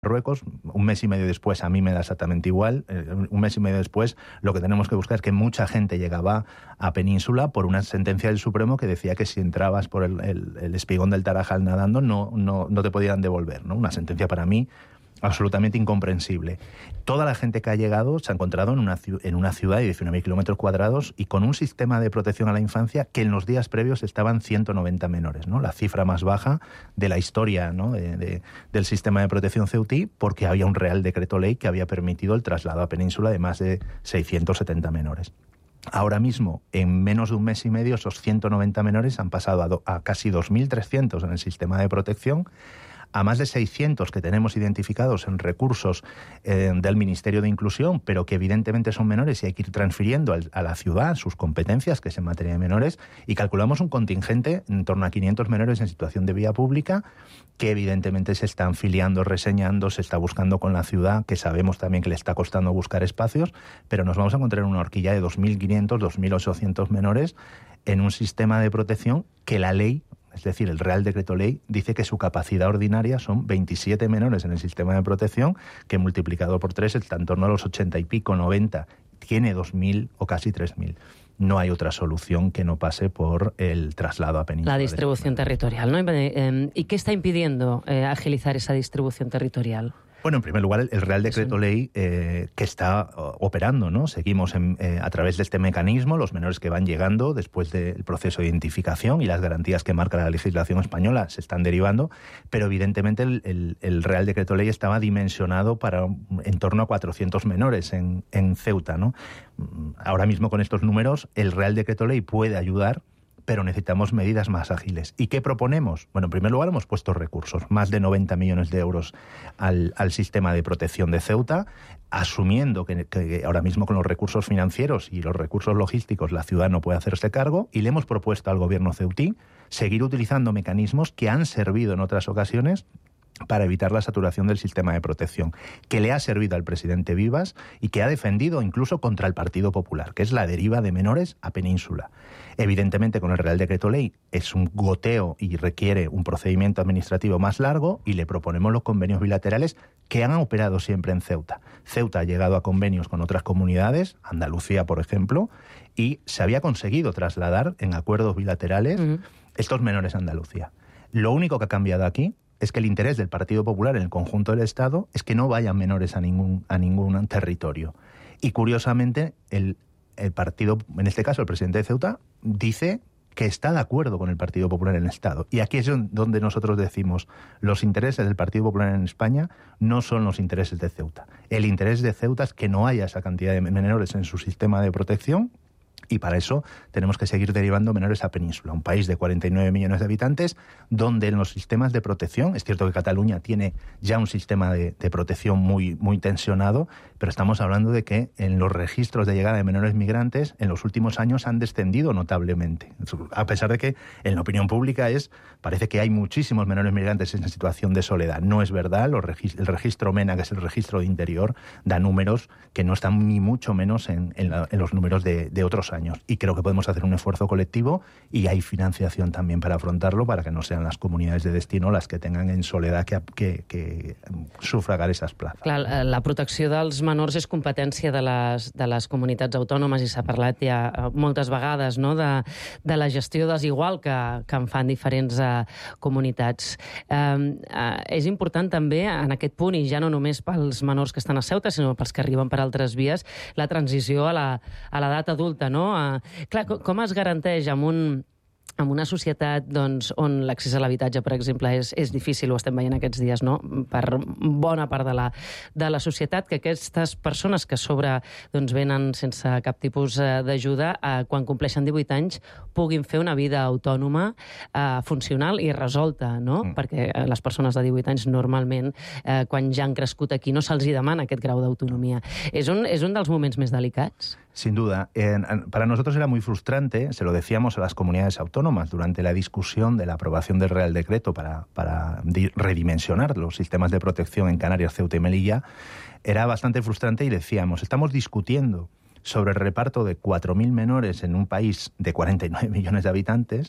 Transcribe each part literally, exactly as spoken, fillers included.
Marruecos, un mes y medio después a mí me da exactamente igual, eh, un mes y medio después lo que tenemos que buscar es que mucha gente llegaba a Península por una sentencia del Supremo que decía que si entrabas por el, el, el espigón del Tarajal nadando no, no, no te podían devolver, ¿no? Una sentencia para mí absolutamente incomprensible. Toda la gente que ha llegado se ha encontrado en una, en una ciudad de diecinueve mil kilómetros cuadrados y con un sistema de protección a la infancia que en los días previos estaban ciento noventa menores, ¿no? La cifra más baja de la historia, ¿no? de, de, del sistema de protección ceutí, porque había un Real Decreto Ley que había permitido el traslado a Península de más de seiscientos setenta menores. Ahora mismo, en menos de un mes y medio, esos ciento noventa menores han pasado a, do, a casi dos mil trescientos en el sistema de protección, a más de seiscientos que tenemos identificados en recursos eh, del Ministerio de Inclusión, pero que evidentemente son menores y hay que ir transfiriendo al, a la ciudad sus competencias, que es en materia de menores, y calculamos un contingente en torno a quinientos menores en situación de vía pública, que evidentemente se están filiando, reseñando, se está buscando con la ciudad, que sabemos también que le está costando buscar espacios, pero nos vamos a encontrar en una horquilla de dos mil quinientos, dos mil ochocientos menores en un sistema de protección que la ley, es decir, el Real Decreto Ley, dice que su capacidad ordinaria son veintisiete menores en el sistema de protección, que multiplicado por tres está en torno a los ochenta y pico, noventa, tiene dos mil o casi tres mil. No hay otra solución que no pase por el traslado a Península. La distribución territorial, ¿no? ¿Y qué está impidiendo eh, agilizar esa distribución territorial? Bueno, en primer lugar, el Real Decreto Ley eh, que está operando, ¿no? Seguimos en, eh, a través de este mecanismo, los menores que van llegando después del proceso de identificación y las garantías que marca la legislación española se están derivando, pero evidentemente el, el, el Real Decreto Ley estaba dimensionado para en torno a cuatrocientos menores en, en Ceuta, ¿no? Ahora mismo con estos números el Real Decreto Ley puede ayudar, pero necesitamos medidas más ágiles. ¿Y qué proponemos? Bueno, en primer lugar hemos puesto recursos, más de noventa millones de euros al, al sistema de protección de Ceuta, asumiendo que, que ahora mismo con los recursos financieros y los recursos logísticos la ciudad no puede hacerse cargo, y le hemos propuesto al gobierno ceutí seguir utilizando mecanismos que han servido en otras ocasiones para evitar la saturación del sistema de protección, que le ha servido al presidente Vivas y que ha defendido incluso contra el Partido Popular, que es la deriva de menores a Península. Evidentemente, con el Real Decreto Ley es un goteo y requiere un procedimiento administrativo más largo, y le proponemos los convenios bilaterales que han operado siempre en Ceuta. Ceuta ha llegado a convenios con otras comunidades, Andalucía, por ejemplo, y se había conseguido trasladar en acuerdos bilaterales uh-huh. estos menores a Andalucía. Lo único que ha cambiado aquí es que el interés del Partido Popular en el conjunto del Estado es que no vayan menores a ningún, a ningún territorio. Y curiosamente, el, el partido, en este caso el presidente de Ceuta, dice que está de acuerdo con el Partido Popular en el Estado. Y aquí es donde nosotros decimos, los intereses del Partido Popular en España no son los intereses de Ceuta. El interés de Ceuta es que no haya esa cantidad de menores en su sistema de protección, y para eso tenemos que seguir derivando menores a Península, un país de cuarenta y nueve millones de habitantes, donde en los sistemas de protección, es cierto que Cataluña tiene ya un sistema de, de protección muy, muy tensionado, pero estamos hablando de que en los registros de llegada de menores migrantes en los últimos años han descendido notablemente, a pesar de que en la opinión pública es parece que hay muchísimos menores migrantes en situación de soledad. No es verdad, los regist- el registro MENA, que es el registro de interior, da números que no están ni mucho menos en, en, la, en los números de, de otros años. Y creo que podemos hacer un esfuerzo colectivo, y hay financiación también para afrontarlo, para que no sean las comunidades de destino las que tengan en soledad que, que, que sufragar esas plazas. Clar, la protecció dels menors és competència de les, de les comunitats autònomes, i s'ha parlat ja moltes vegades, no?, de, de la gestió desigual que, que en fan diferents uh, comunitats. Uh, uh, és important també en aquest punt, i ja no només pels menors que estan a Ceuta, sinó pels que arriben per altres vies, la transició a la, a l'edat adulta, no? Uh, clar, com es garanteix amb un en una societat doncs, on l'accés a l'habitatge, per exemple, és, és difícil, ho estem veient aquests dies, no?, per bona part de la, de la societat, que aquestes persones que a sobre doncs, venen sense cap tipus d'ajuda, eh, quan compleixen divuit anys, puguin fer una vida autònoma, eh, funcional i resolta, no? Mm. Perquè les persones de divuit anys normalment, eh, quan ja han crescut aquí, no se'ls demana aquest grau d'autonomia. És un, és un dels moments més delicats? Sin duda. Eh, para nosotros era muy frustrante, se lo decíamos a las comunidades autónomas durante la discusión de la aprobación del Real Decreto para, para redimensionar los sistemas de protección en Canarias, Ceuta y Melilla. Era bastante frustrante y decíamos, estamos discutiendo sobre el reparto de cuatro mil menores en un país de cuarenta y nueve millones de habitantes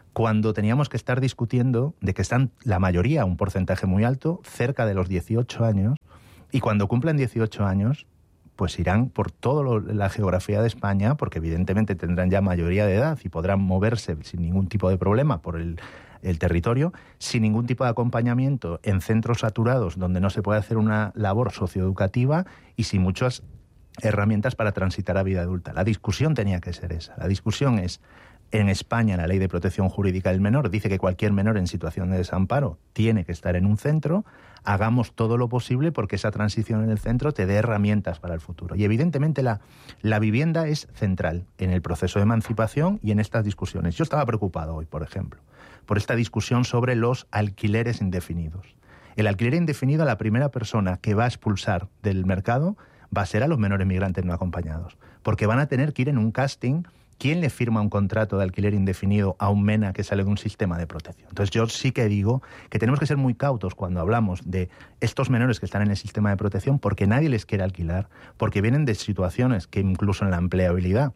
cuando teníamos que estar discutiendo de que están la mayoría, un porcentaje muy alto, cerca de los dieciocho años, y cuando cumplen dieciocho años, pues irán por toda la geografía de España, porque evidentemente tendrán ya mayoría de edad y podrán moverse sin ningún tipo de problema por el, el territorio, sin ningún tipo de acompañamiento, en centros saturados donde no se puede hacer una labor socioeducativa y sin muchas herramientas para transitar a vida adulta. La discusión tenía que ser esa. La discusión es, en España, la Ley de Protección Jurídica del Menor dice que cualquier menor en situación de desamparo tiene que estar en un centro. Hagamos todo lo posible porque esa transición en el centro te dé herramientas para el futuro. Y evidentemente la, la vivienda es central en el proceso de emancipación y en estas discusiones. Yo estaba preocupado hoy, por ejemplo, por esta discusión sobre los alquileres indefinidos. El alquiler indefinido, a la primera persona que va a expulsar del mercado va a ser a los menores migrantes no acompañados, porque van a tener que ir en un casting. ¿Quién le firma un contrato de alquiler indefinido a un MENA que sale de un sistema de protección? Entonces yo sí que digo que tenemos que ser muy cautos cuando hablamos de estos menores que están en el sistema de protección, porque nadie les quiere alquilar, porque vienen de situaciones que incluso en la empleabilidad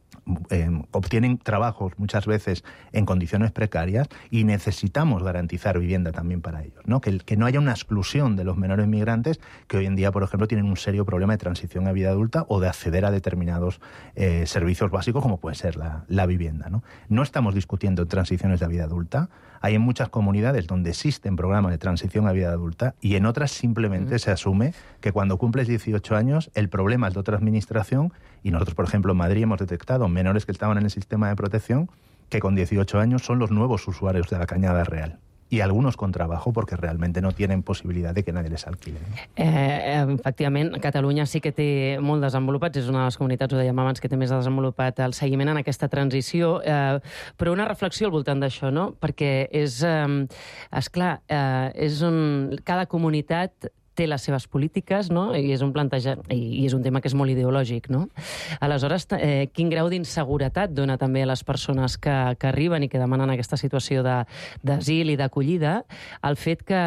Eh, obtienen trabajos muchas veces en condiciones precarias y necesitamos garantizar vivienda también para ellos, ¿no? Que, que no haya una exclusión de los menores migrantes que hoy en día, por ejemplo, tienen un serio problema de transición a vida adulta o de acceder a determinados eh, servicios básicos como puede ser la, la vivienda, ¿no? No estamos discutiendo transiciones de vida adulta. Hay en muchas comunidades donde existen programas de transición a vida adulta y en otras simplemente mm. se asume que cuando cumples dieciocho años el problema es de otra administración y nosotros, por ejemplo, en Madrid hemos detectado menores que estaban en el sistema de protección que con dieciocho años son los nuevos usuarios de la Cañada Real. I alguns con trabajo perquè realment no tenen possibilitat de que nadie les alquile. No? Eh, efectivament, Catalunya sí que té molt desenvolupats, és una de les comunitats, ho dèiem abans, que té més desenvolupat el seguiment en aquesta transició, eh, però una reflexió al voltant d'això, no? Perquè és, eh, esclar, eh, és un, cada comunitat té les seves polítiques, no? I és un planteja... I és un tema que és molt ideològic, no? Aleshores, eh, quin grau d'inseguretat dona també a les persones que, que arriben i que demanen aquesta situació d'asil i d'acollida el fet que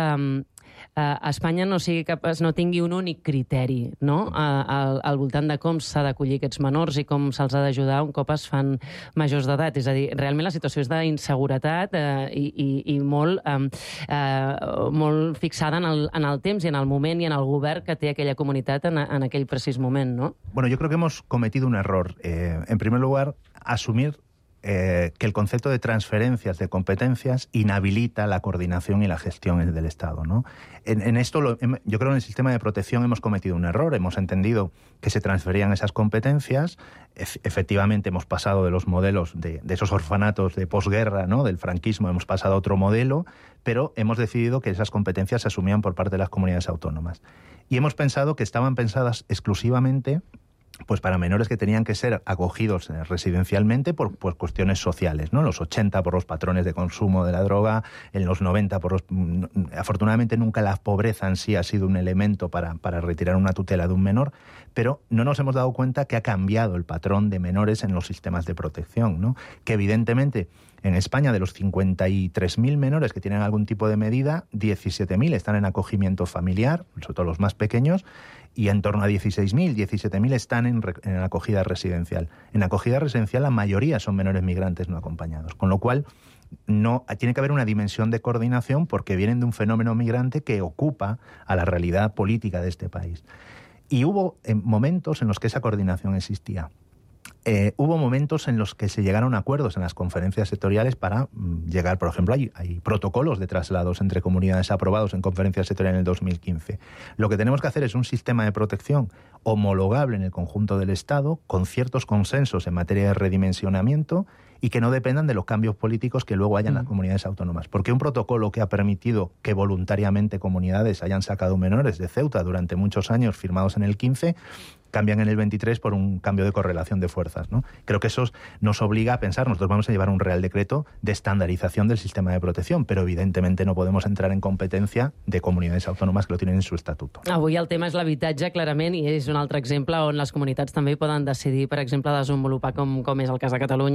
a Espanya no sigui capaç, no tingui un únic criteri, no? Al, al voltant de com s'ha d'acollir aquests menors i com se'ls ha d'ajudar un cop es fan majors d'edat. És a dir, realment la situació és d'inseguretat eh, i, i, i molt, eh, eh, molt fixada en el, en el temps i en el moment i en el govern que té aquella comunitat en, en aquell precís moment, ¿no? Bueno, yo creo que hemos cometido un error. Eh, en primer lugar, asumir Eh, que el concepto de transferencias de competencias inhabilita la coordinación y la gestión del Estado, ¿no? En, en esto, lo, yo creo que en el sistema de protección hemos cometido un error. Hemos entendido que se transferían esas competencias. E- efectivamente, hemos pasado de los modelos de, de esos orfanatos de posguerra, ¿no? Del franquismo, hemos pasado a otro modelo, pero hemos decidido que esas competencias se asumían por parte de las comunidades autónomas. Y hemos pensado que estaban pensadas exclusivamente pues para menores que tenían que ser acogidos residencialmente por pues, cuestiones sociales, ¿no? En los ochenta por los patrones de consumo de la droga, en los noventa por los... Afortunadamente nunca la pobreza en sí ha sido un elemento para, para retirar una tutela de un menor, pero no nos hemos dado cuenta que ha cambiado el patrón de menores en los sistemas de protección, ¿no? Que evidentemente en España, de los cincuenta y tres mil menores que tienen algún tipo de medida, diecisiete mil están en acogimiento familiar, sobre todo los más pequeños, y en torno a dieciséis mil, diecisiete mil están en, en acogida residencial. En acogida residencial la mayoría son menores migrantes no acompañados, con lo cual no tiene que haber una dimensión de coordinación porque vienen de un fenómeno migrante que ocupa a la realidad política de este país. Y hubo eh, momentos en los que esa coordinación existía. Eh, hubo momentos en los que se llegaron a acuerdos en las conferencias sectoriales para mm, llegar, por ejemplo, hay, hay protocolos de traslados entre comunidades aprobados en conferencias sectoriales en el dos mil quince. Lo que tenemos que hacer es un sistema de protección homologable en el conjunto del Estado, con ciertos consensos en materia de redimensionamiento y que no dependan de los cambios políticos que luego haya en las comunidades autónomas. Porque un protocolo que ha permitido que voluntariamente comunidades hayan sacado menores de Ceuta durante muchos años firmados en el quince, cambian en el veintitrés por un cambio de correlación de fuerzas, ¿no? Creo que eso nos obliga a pensar, nosotros vamos a llevar un Real Decreto de estandarización del sistema de protección, pero evidentemente no podemos entrar en competencia de comunidades autónomas que lo tienen en su estatuto. Avui el tema és l'habitatge, clarament, i és un altre exemple on les comunitats també poden decidir, per exemple, desenvolupar, com, com és el cas de Catalunya, el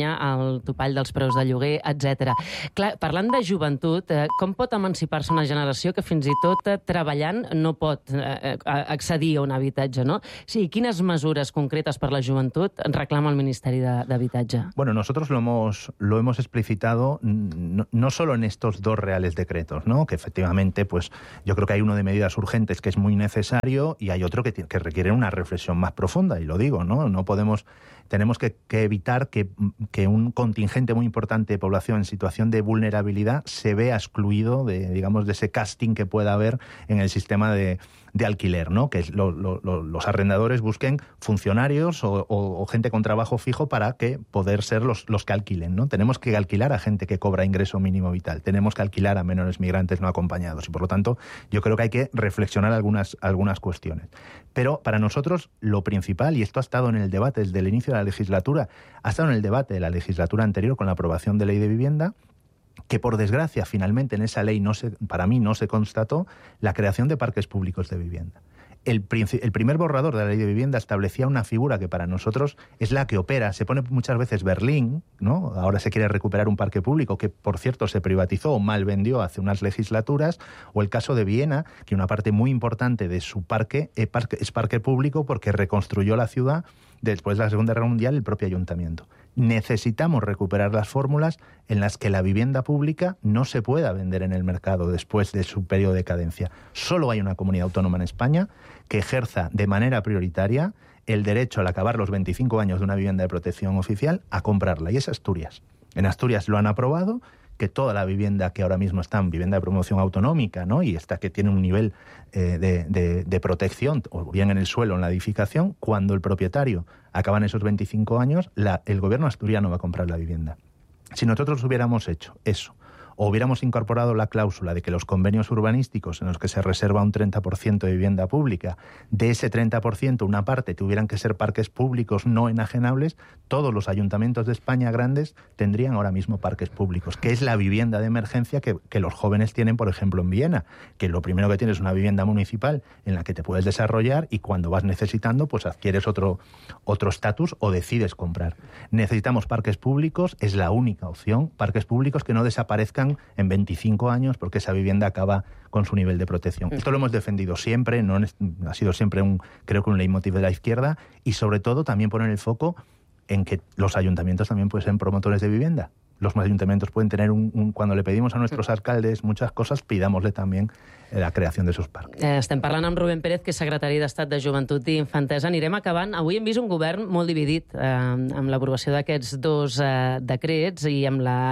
el topall dels preus de lloguer, etcètera. Clar, parlant de joventut, eh, com pot emancipar-se una generació que fins i tot eh, treballant no pot eh, accedir a un habitatge, no? Sí, quines mesures concretes per la joventut reclama el Ministeri d'Habitatge? Bueno, nosotros lo hemos, lo hemos explicitado no, no solo en estos dos reales decretos, ¿no? Que efectivamente, pues yo creo que hay uno de medidas urgentes que es muy necesario y hay otro que, que requiere una reflexión más profunda, y lo digo, ¿no? No podemos, tenemos que, que evitar que, que un contingente muy importante de población en situación de vulnerabilidad se vea excluido de, digamos, de ese casting que pueda haber en el sistema de, de alquiler, ¿no? Que lo, lo, lo, los arrendadores busquen funcionarios o, o, o gente con trabajo fijo para que poder ser los, los que alquilen, ¿no? Tenemos que alquilar a gente que cobra ingreso mínimo vital, tenemos que alquilar a menores migrantes no acompañados y, por lo tanto, yo creo que hay que reflexionar algunas, algunas cuestiones. Pero para nosotros lo principal, y esto ha estado en el debate desde el inicio de la legislatura, ha estado en el debate de la legislatura anterior con la aprobación de ley de vivienda, que por desgracia finalmente en esa ley no se, para mí no se constató la creación de parques públicos de vivienda. El, el primer borrador de la ley de vivienda establecía una figura que para nosotros es la que opera. Se pone muchas veces Berlín, ¿no? Ahora se quiere recuperar un parque público que, por cierto, se privatizó o mal vendió hace unas legislaturas, o el caso de Viena, que una parte muy importante de su parque es parque, es parque público porque reconstruyó la ciudad después de la Segunda Guerra Mundial el propio ayuntamiento. Necesitamos recuperar las fórmulas en las que la vivienda pública no se pueda vender en el mercado después de su periodo de cadencia. Solo hay una comunidad autónoma en España que ejerza de manera prioritaria el derecho al acabar los veinticinco años de una vivienda de protección oficial a comprarla, y es Asturias. En Asturias lo han aprobado, que toda la vivienda que ahora mismo está en vivienda de promoción autonómica, ¿no? Y esta que tiene un nivel eh, de, de, de protección, o bien en el suelo o en la edificación, cuando el propietario acaba en esos veinticinco años, la, el gobierno asturiano va a comprar la vivienda. Si nosotros hubiéramos hecho eso, o hubiéramos incorporado la cláusula de que los convenios urbanísticos en los que se reserva un treinta por ciento de vivienda pública, de ese treinta por ciento una parte tuvieran que ser parques públicos no enajenables, todos los ayuntamientos de España grandes tendrían ahora mismo parques públicos, que es la vivienda de emergencia que, que los jóvenes tienen, por ejemplo, en Viena, que lo primero que tienes es una vivienda municipal en la que te puedes desarrollar y cuando vas necesitando, pues adquieres otro otro estatus o decides comprar. Necesitamos parques públicos, es la única opción, parques públicos que no desaparezcan en veinticinco años porque esa vivienda acaba con su nivel de protección. Esto lo hemos defendido siempre, no ha sido siempre un, creo que un leitmotiv de la izquierda, y sobre todo también poner el foco en que los ayuntamientos también pueden ser promotores de vivienda. Los ayuntamientos pueden tener un, un... Cuando le pedimos a nuestros alcaldes muchas cosas, pidámosle también la creació de esos parcs. Eh, estem parlant amb Rubén Pérez, que és secretari d'Estat de Joventut i Infantesa. Anirem acabant. Avui hem vist un govern molt dividit eh, amb l'aprovació d'aquests dos eh, decrets i amb la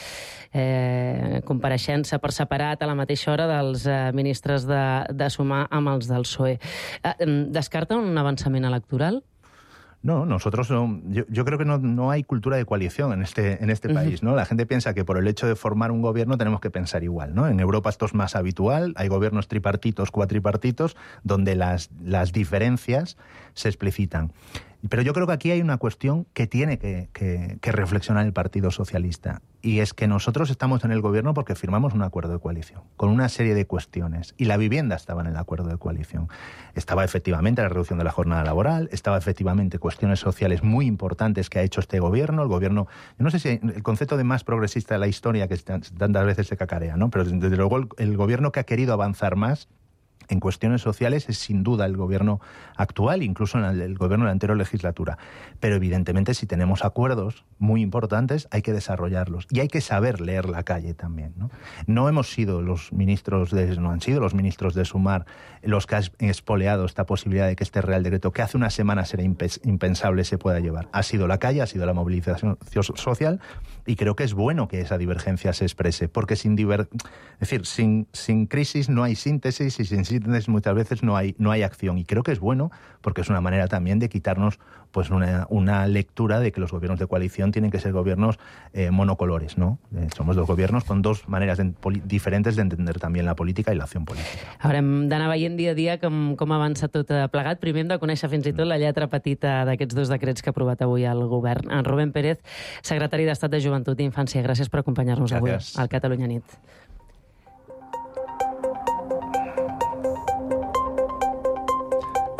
eh, compareixença per separat a la mateixa hora dels eh, ministres de, de Sumar amb els del P S O E. Eh, descarta un avançament electoral? No, nosotros no, yo, yo creo que no, no hay cultura de coalición en este, en este país, ¿no? La gente piensa que por el hecho de formar un gobierno tenemos que pensar igual, ¿no? En Europa esto es más habitual, hay gobiernos tripartitos, cuatripartitos, donde las, las diferencias se explicitan. Pero yo creo que aquí hay una cuestión que tiene que, que, que reflexionar el Partido Socialista, y es que nosotros estamos en el gobierno porque firmamos un acuerdo de coalición, con una serie de cuestiones, y la vivienda estaba en el acuerdo de coalición. Estaba efectivamente la reducción de la jornada laboral, estaba efectivamente cuestiones sociales muy importantes que ha hecho este gobierno, el gobierno, yo no sé si el concepto de más progresista de la historia que tantas veces se cacarea, ¿no? Pero desde luego el, el gobierno que ha querido avanzar más en cuestiones sociales es sin duda el gobierno actual, incluso en el, el gobierno de la anterior legislatura. Pero evidentemente si tenemos acuerdos muy importantes hay que desarrollarlos y hay que saber leer la calle también, ¿no? No hemos sido los ministros de, no han sido los ministros de Sumar los que han espoleado esta posibilidad de que este Real Decreto, que hace unas semanas era impensable, se pueda llevar. Ha sido la calle, ha sido la movilización social, y creo que es bueno que esa divergencia se exprese, porque sin diver... es decir, sin, sin crisis no hay síntesis, y sin síntesis muchas veces no hay, no hay acción, y creo que es bueno porque es una manera también de quitarnos pues una, una lectura de que los gobiernos de coalición tienen que ser gobiernos eh, monocolores, ¿no? Eh, somos dos gobiernos con dos maneras de, diferentes de entender también la política y la acció política. Haurem d'anar veient dia a dia com, com avança tot plegat. Primer hem de conèixer fins i tot la lletra petita d'aquests dos decrets que ha aprovat avui el govern. En Rubén Pérez, secretari d'Estat de Joventut i Infància, gràcies per acompanyar-nos avui al Catalunya Nit.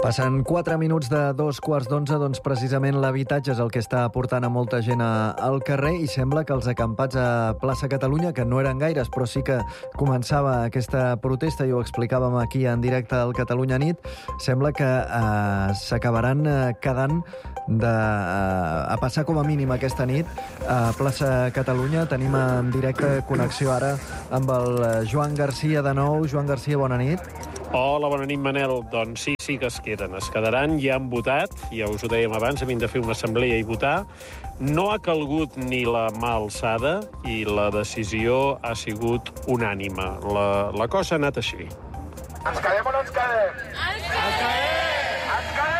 Passen quatre minuts de dos quarts d'onze, doncs precisament l'habitatge és el que està portant a molta gent al carrer i sembla que els acampats a Plaça Catalunya, que no eren gaires, però sí que començava aquesta protesta i ho explicàvem aquí en directe al Catalunya Nit, sembla que eh, s'acabaran quedant de, eh, a passar com a mínim aquesta nit a Plaça Catalunya. Tenim en directe connexió ara amb el Joan Garcia de nou. Joan Garcia, bona nit. Hola, bona nit, Manel. Doncs sí, sí que es queden. Es quedaran, ja han votat, ja us ho dèiem abans, havien de fer una assemblea i votar. No ha calgut ni la mà alçada i la decisió ha sigut unànime. La, la cosa ha anat així. Ens quedem o no ens quedem? Ens quedem! Ens quedem!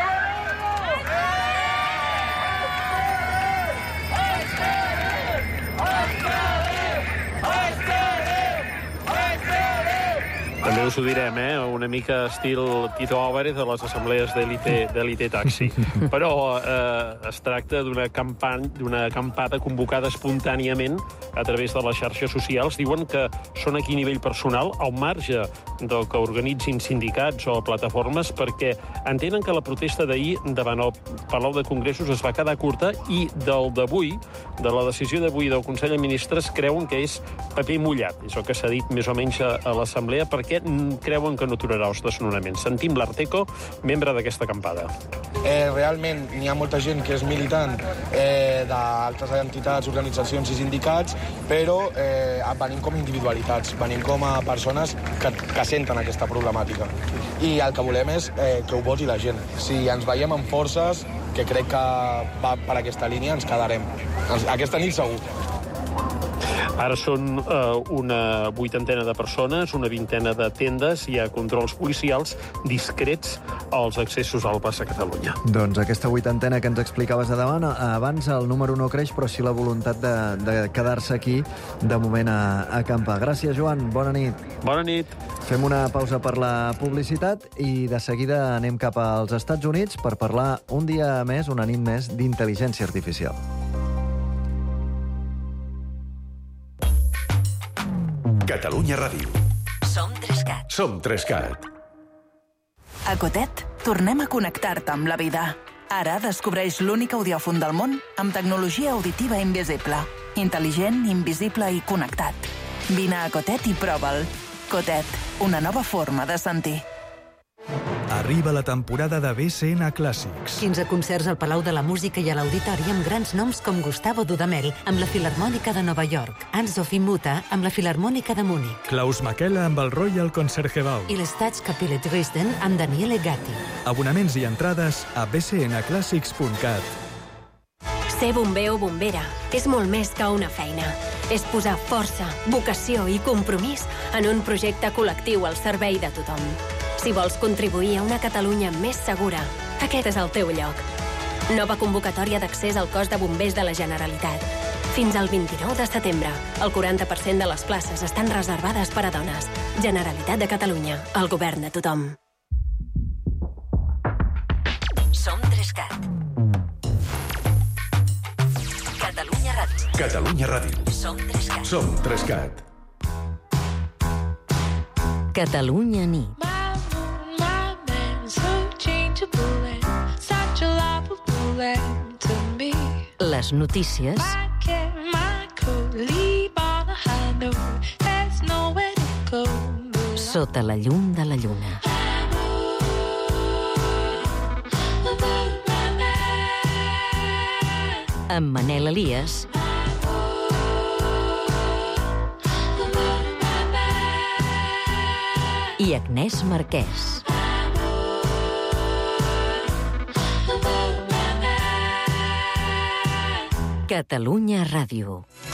També us ho direm, eh? Una mica estil Tito Álvarez de les assemblees d'Elite Taxi. Però eh, es tracta d'una campanya, d'una acampada convocada espontàniament a través de les xarxes socials. Diuen que són aquí a nivell personal, al marge del que organitzin sindicats o plataformes, perquè entenen que la protesta d'ahir davant el Palau de Congressos es va quedar curta i del d'avui, de la decisió d'avui del Consell de Ministres, creuen que és paper mullat. És el que s'ha dit més o menys a, a l'Assemblea, perquè creuen que no aturarà els desnonaments. Sentim l'Arteco, membre d'aquesta acampada. Eh, realment n'hi ha molta gent que és militant eh, d'altres entitats, organitzacions i sindicats, però eh, venim com individualitats, venim com a persones que, que senten aquesta problemàtica. I el que volem és eh, que ho voti la gent. Si ens veiem amb forces, que crec que va per aquesta línia, ens quedarem. Aquesta nit segur. Ara són eh, una vuitantena de persones, una vintena de tendes, hi ha controls policials discrets als accessos al Plaça Catalunya. Doncs aquesta vuitantena que ens explicaves de davant, abans el número no creix, però sí la voluntat de, de quedar-se aquí, de moment a, a acampar. Gràcies, Joan. Bona nit. Bona nit. Fem una pausa per la publicitat i de seguida anem cap als Estats Units per parlar un dia més, una nit més, d'intel·ligència artificial. Catalunya Ràdio. Som Trescat. Som Trescat. A Cotet, tornem a connectar-te amb la vida. Ara descobreix l'únic audiòfon del món amb tecnologia auditiva invisible. Intel·ligent, invisible i connectat. Vine a Cotet i prova'l. Cotet, una nova forma de sentir. Arriba la temporada de B C N Clàssics. quinze concerts al Palau de la Música i a l'Auditori amb grans noms com Gustavo Dudamel amb la Filharmònica de Nova York, Anne-Sophie Mutter amb la Filharmònica de Múnich, Klaus Makela amb el Royal Concertgebouw i l'Staatskapelle Dresden amb Daniele Gatti. Abonaments i entrades a b c n clàssics punt cat. Ser bomber o bombera és molt més que una feina. És posar força, vocació i compromís en un projecte col·lectiu al servei de tothom. Si vols contribuir a una Catalunya més segura, aquest és el teu lloc. Nova convocatòria d'accés al cos de bombers de la Generalitat. Fins al vint-i-nou de setembre, el quaranta per cent de les places estan reservades per a dones. Generalitat de Catalunya, el govern de tothom. Som Trescat. Catalunya Ràdio. Catalunya Ràdio. Som Trescat. Som Trescat. Catalunya Nit. Les notícies sota la llum de la lluna. Amb Manel Elias i Agnès Marquès. Catalunya Ràdio.